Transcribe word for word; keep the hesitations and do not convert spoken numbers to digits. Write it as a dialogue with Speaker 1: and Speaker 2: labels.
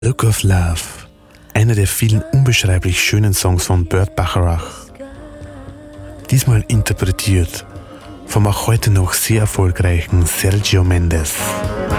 Speaker 1: Look of Love, einer der vielen unbeschreiblich schönen Songs von Burt Bacharach. Diesmal interpretiert vom auch heute noch sehr erfolgreichen Sergio Mendes.